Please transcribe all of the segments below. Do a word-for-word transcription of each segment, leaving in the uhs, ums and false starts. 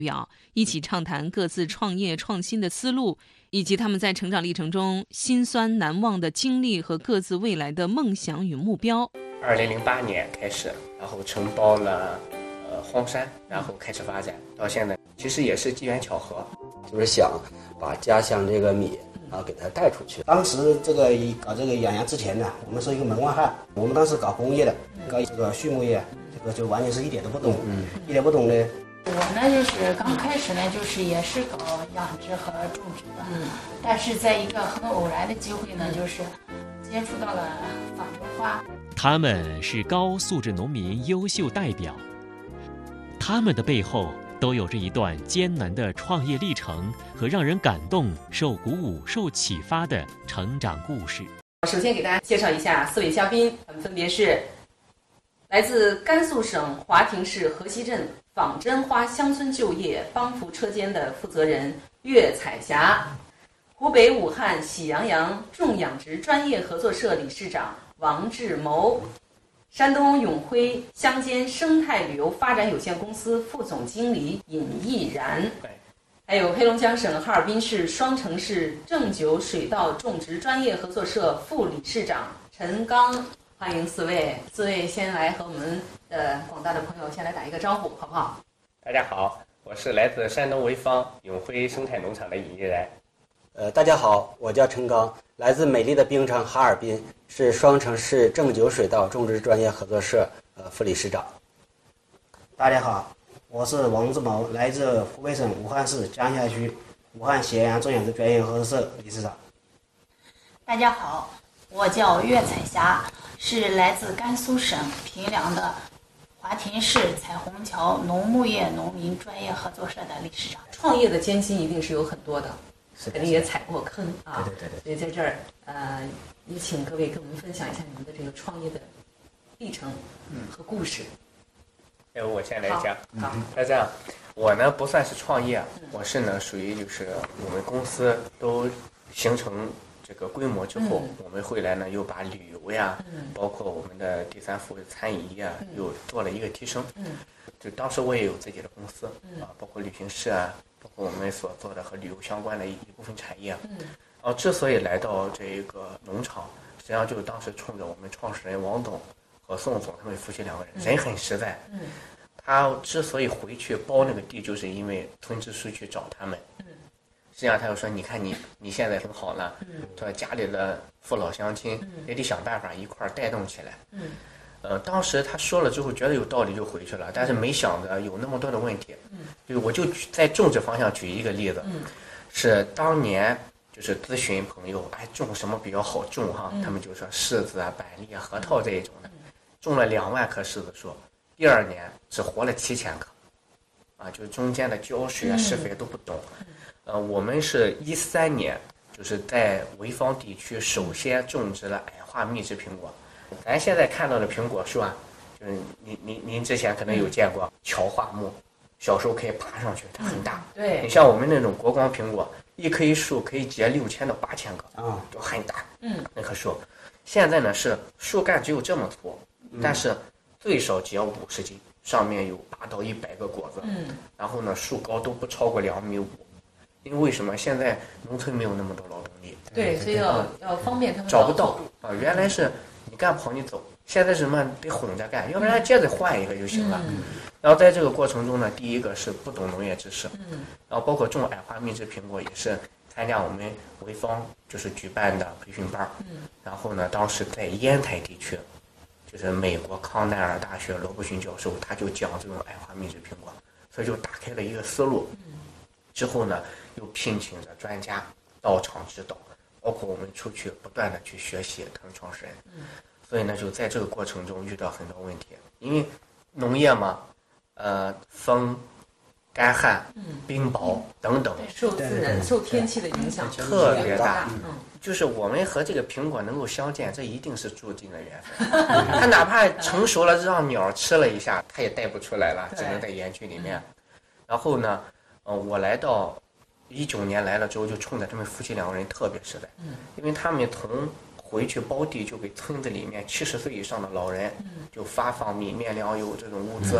表，一起畅谈各自创业创新的思路，以及他们在成长历程中辛酸难忘的经历和各自未来的梦想与目标。 二零零八年开始，然后承包了呃荒山，然后开始发展，到现在其实也是机缘巧合， 就是想把家乡这个米啊给它带出去。 当时这个搞这个养羊之前呢，我们是一个门外汉，我们当时搞工业的，搞这个畜牧业，这个就完全是一点都不懂，嗯，一点不懂呢。 我呢，就是刚开始呢，就是也是搞养殖和种植的，嗯，但是在一个很偶然的机会呢，就是接触到了仿真花。 他们是高素质农民优秀代表，他们的背后都有着一段艰难的创业历程和让人感动、受鼓舞、受启发的成长故事。 首先给大家介绍一下四位嘉宾，他们分别是来自甘肃省华亭市河西镇仿真花乡村就业帮扶车间的负责人岳彩霞，湖北武汉喜羊羊种养殖专业合作社理事长王志谋，山东永辉乡间生态旅游发展有限公司副总经理尹毅然，还有黑龙江省哈尔滨市双城市正九水稻种植专业合作社副理事长陈刚。欢迎四位，四位先来和我们的广大的朋友先来打一个招呼，好不好？ 大家好，我是来自山东潍坊永辉生态农场的尹毅然。 呃，大家好，我叫陈刚，来自美丽的冰城哈尔滨，是双城市正九水稻种植专业合作社呃副理事长。 大家好，我是王志谋，来自湖北省武汉市江夏区武汉咸阳种养殖专业合作社理事长。 大家好，我叫岳彩霞，是来自甘肃省平凉的华亭市彩虹桥农牧业农民专业合作社的理事长。 创业的艰辛一定是有很多的，肯定也踩过坑啊。 对对对对。 所以在这儿，呃，也请各位跟我们分享一下你们的这个创业的历程和故事。 哎，我先来讲。好，那这样，我呢不算是创业，我是呢属于就是我们公司都形成这个规模之后，嗯、我们后来呢又把旅游呀，嗯、包括我们的第三服务餐饮业、嗯、又做了一个提升。嗯，就当时我也有自己的公司、嗯、啊，包括旅行社啊，包括我们所做的和旅游相关的一一部分产业。嗯，啊，之所以来到这个农场，实际上就是当时冲着我们创始人王总和宋总他们夫妻两个人，嗯、人很实在。嗯，他之所以回去包那个地，就是因为村支书去找他们。嗯。实际上他就说，你看你你现在挺好了，说家里的父老乡亲也得想办法一块儿带动起来。嗯，呃，当时他说了之后觉得有道理就回去了，但是没想着有那么多的问题。嗯，就我就在种植方向举一个例子，嗯，是当年就是咨询朋友，哎，种什么比较好种哈？他们就说柿子啊、板栗啊、核桃这一种的，种了两万棵柿子树，第二年只活了七千棵，啊，就是中间的浇水啊、施肥都不懂。呃，我们是一三年，就是在潍坊地区首先种植了矮化蜜汁苹果。咱现在看到的苹果树啊，就是您您您之前可能有见过乔化木，小时候可以爬上去，它很大。 嗯、对。 你像我们那种国光苹果，一棵一树可以结六千到八千个啊，就很大。嗯。那棵树，现在呢是树干只有这么粗，但是最少结五十斤，上面有八到一百个果子。嗯。然后呢，树高都不超过两米五。因为为什么现在农村没有那么多劳动力？ 对，所以要要方便他们找不到啊。原来是你干不好你走，现在是什么得混着干，要不然接着换一个就行了。嗯、然后在这个过程中呢，第一个是不懂农业知识，嗯、然后包括种矮化蜜汁苹果也是参加我们潍坊就是举办的培训班。嗯、然后呢，当时在烟台地区，就是美国康奈尔大学罗伯逊教授他就讲这种矮化蜜汁苹果，所以就打开了一个思路。嗯、之后呢，又聘请着专家到场指导，包括我们出去不断的去学习他们创始人。嗯、所以呢，就在这个过程中遇到很多问题，因为农业嘛，呃，风、干旱、冰雹等等， 受自然、受天气的影响特别大。嗯，就是我们和这个苹果能够相见，这一定是注定的缘分。它哪怕成熟了，让鸟吃了一下，它也带不出来了，只能在园区里面。然后呢，呃，我来到一九年来了之后，就冲着他们夫妻两个人特别实在，嗯，因为他们从回去包地就给村子里面七十岁以上的老人就发放米、面粮油这种物资，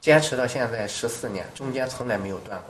坚持到现在十四年，中间从来没有断过。